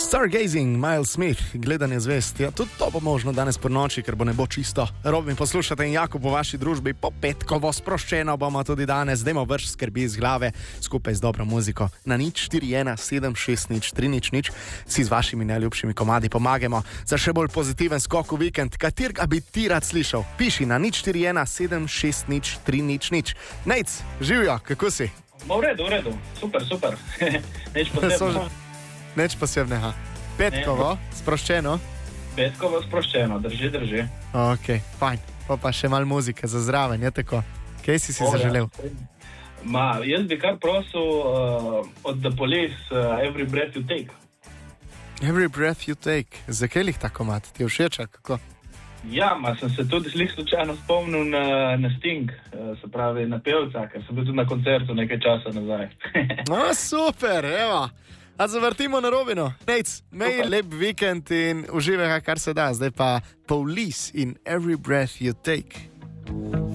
Stargazing, Miles Smith, gledanje zvezd. Ja, tudi to bo možno danes po noči, ker bo nebo čisto. Robin, poslušate in Jakub v vaši družbi, po petkovo sproščeno bomo tudi danes. Dajmo vrš skrbi iz glave skupaj z dobro muziko. Na 041760300 si z vašimi najljubšimi komadi pomagamo za še bolj pozitiven skok v vikend. Katerega bi ti rad slišal? Piši na 041760300. Nejc, živijo, kako si? V redu, super. Neč posebno. Neč posebnega. Petkovo, sproščeno? Petkovo sproščeno, drži. Ok, fajn. Pa še malo muzike za zraven, je tako? Kaj si zaželel? Jaz bi kar prosil od The Police, Every Breath You Take. Every Breath You Take. Zakaj jih tako mat? Ti všeča, kako? Ja, sem se tudi slučajno spomnil na Sting, se pravi na pevca, ker sem bil tudi na koncertu nekaj časa nazaj. No, super, evo. A zavrtimo na Robino. Nejc, mej lep vikend in uživaj, kar se da. Zdaj pa Police in Every Breath You Take.